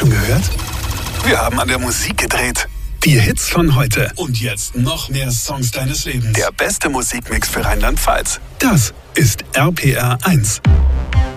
Schon gehört? Wir haben an der Musik gedreht. Die Hits von heute. Und jetzt noch mehr Songs deines Lebens. Der beste Musikmix für Rheinland-Pfalz. Das ist RPR 1.